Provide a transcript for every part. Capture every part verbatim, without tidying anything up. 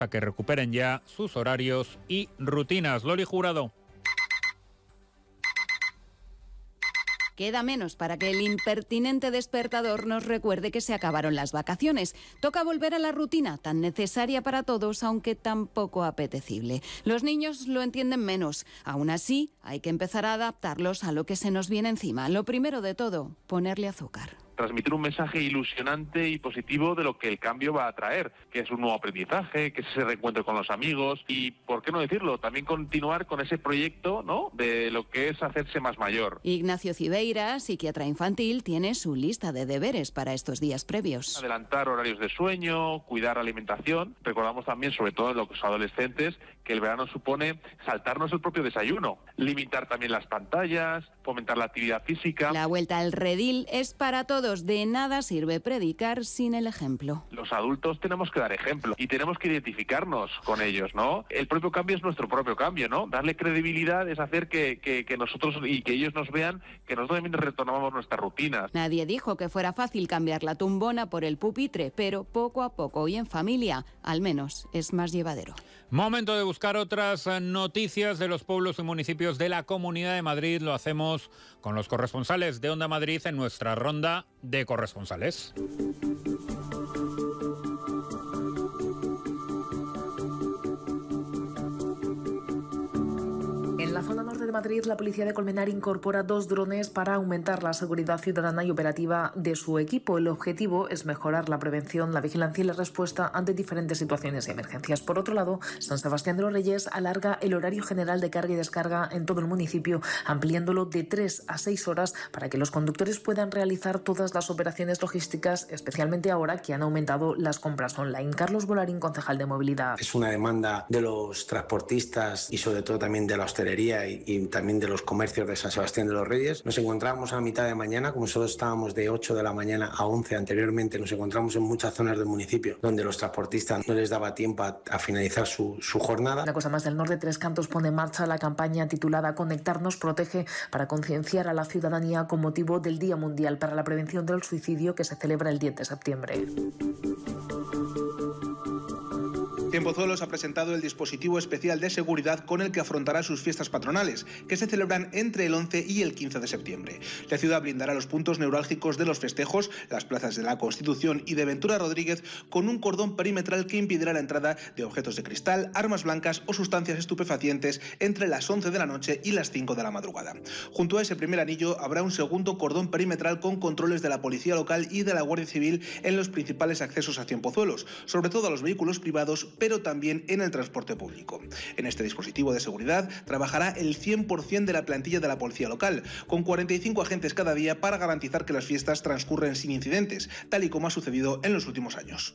a que recuperen ya sus horarios y rutinas. Loli Jurado. Queda menos para que el impertinente despertador nos recuerde que se acabaron las vacaciones. Toca volver a la rutina, tan necesaria para todos, aunque tan poco apetecible. Los niños lo entienden menos. Aún así, hay que empezar a adaptarlos a lo que se nos viene encima. Lo primero de todo, ponerle azúcar. Transmitir un mensaje ilusionante y positivo de lo que el cambio va a traer, que es un nuevo aprendizaje, que es ese reencuentro con los amigos y, ¿por qué no decirlo?, también continuar con ese proyecto, ¿no?, de lo que es hacerse más mayor. Ignacio Cibeira, psiquiatra infantil, tiene su lista de deberes para estos días previos. Adelantar horarios de sueño, cuidar la alimentación. Recordamos también, sobre todo en los adolescentes, que el verano supone saltarnos el propio desayuno, limitar también las pantallas, fomentar la actividad física. La vuelta al redil es para todos. De nada sirve predicar sin el ejemplo. Los adultos tenemos que dar ejemplo y tenemos que identificarnos con ellos, ¿no? El propio cambio es nuestro propio cambio, ¿no? Darle credibilidad es hacer que, que, que nosotros y que ellos nos vean que nosotros también retomamos nuestras rutinas. Nadie dijo que fuera fácil cambiar la tumbona por el pupitre, pero poco a poco y en familia, al menos, es más llevadero. Momento de buscar otras noticias de los pueblos y municipios de la Comunidad de Madrid. Lo hacemos con los corresponsales de Onda Madrid en nuestra ronda de corresponsales. En la zona norte de Madrid, la policía de Colmenar incorpora dos drones para aumentar la seguridad ciudadana y operativa de su equipo. El objetivo es mejorar la prevención, la vigilancia y la respuesta ante diferentes situaciones y emergencias. Por otro lado, San Sebastián de los Reyes alarga el horario general de carga y descarga en todo el municipio, ampliándolo de tres a seis horas para que los conductores puedan realizar todas las operaciones logísticas, especialmente ahora que han aumentado las compras online. Carlos Bolarín, concejal de Movilidad. Es una demanda de los transportistas y sobre todo también de la hostelería Y, y también de los comercios de San Sebastián de los Reyes. Nos encontrábamos a mitad de mañana, como solo estábamos de ocho de la mañana a once anteriormente, nos encontramos en muchas zonas del municipio donde los transportistas no les daba tiempo a, a finalizar su, su jornada. La Cosa Más del Norte, Tres Cantos, pone en marcha la campaña titulada Conectarnos Protege para concienciar a la ciudadanía con motivo del Día Mundial para la Prevención del Suicidio que se celebra el diez de septiembre. Ciempozuelos ha presentado el dispositivo especial de seguridad con el que afrontará sus fiestas patronales, que se celebran entre el once y el quince de septiembre. La ciudad blindará los puntos neurálgicos de los festejos, las plazas de la Constitución y de Ventura Rodríguez, con un cordón perimetral que impedirá la entrada de objetos de cristal, armas blancas o sustancias estupefacientes entre las once de la noche y las cinco de la madrugada. Junto a ese primer anillo habrá un segundo cordón perimetral con controles de la Policía Local y de la Guardia Civil en los principales accesos a Ciempozuelos, sobre todo a los vehículos privados, pero también en el transporte público. En este dispositivo de seguridad trabajará el cien por ciento de la plantilla de la Policía Local, con cuarenta y cinco agentes cada día para garantizar que las fiestas transcurren sin incidentes, tal y como ha sucedido en los últimos años.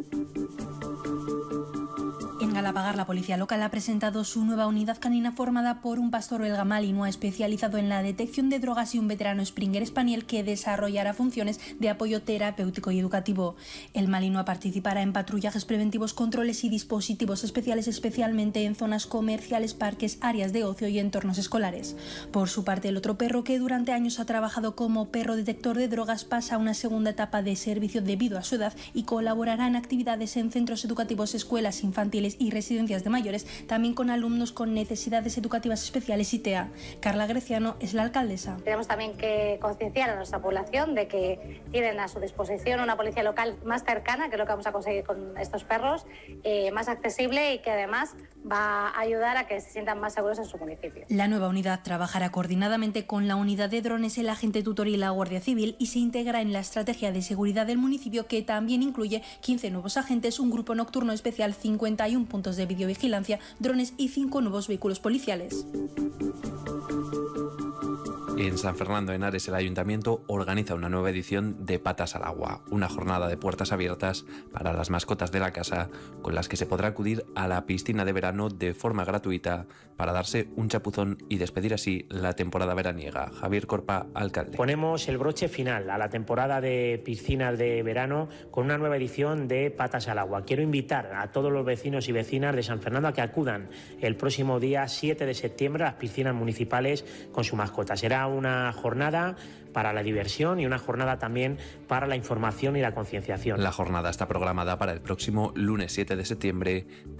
En Galapagar, la policía local ha presentado su nueva unidad canina formada por un pastor belga malinois especializado en la detección de drogas y un veterano Springer Spaniel que desarrollará funciones de apoyo terapéutico y educativo. El malinois participará en patrullajes preventivos, controles y dispositivos especiales, especialmente en zonas comerciales, parques, áreas de ocio y entornos escolares. Por su parte, el otro perro, que durante años ha trabajado como perro detector de drogas, pasa a una segunda etapa de servicio debido a su edad y colaborará en actividades en centros educativos, escuelas infantiles y residencias de mayores, también con alumnos con necesidades educativas especiales y T E A. Carla Greciano es la alcaldesa. Tenemos también que concienciar a nuestra población de que tienen a su disposición una policía local más cercana, que es lo que vamos a conseguir con estos perros, eh, más accesible y que además va a ayudar a que se sientan más seguros en su municipio. La nueva unidad trabajará coordinadamente con la unidad de drones, el agente tutor y la Guardia Civil y se integra en la estrategia de seguridad del municipio, que también incluye quince nuevos agentes, un grupo nocturno especial, cincuenta y uno puntos de videovigilancia, drones y cinco nuevos vehículos policiales. En San Fernando de Henares, el Ayuntamiento organiza una nueva edición de Patas al Agua, una jornada de puertas abiertas para las mascotas de la casa, con las que se podrá acudir a la piscina de verano de forma gratuita para darse un chapuzón y despedir así la temporada veraniega. Javier Corpa, alcalde. Ponemos el broche final a la temporada de piscinas de verano con una nueva edición de Patas al Agua. Quiero invitar a todos los vecinos y vecinas vecinas de San Fernando a que acudan el próximo día siete de septiembre a las piscinas municipales con su mascota. Será una jornada para la diversión y una jornada también para la información y la concienciación. La jornada está programada para el próximo lunes siete de septiembre